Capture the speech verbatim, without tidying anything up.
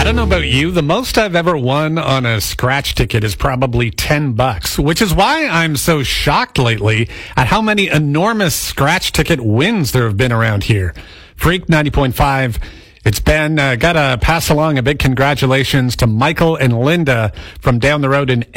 don't know about you. The most I've ever won on a scratch ticket is probably ten bucks, which is why I'm so shocked lately at how many enormous scratch ticket wins there have been around here. Freak ninety point five. It's Ben. Uh, gotta pass along a big congratulations to Michael and Linda from down the road in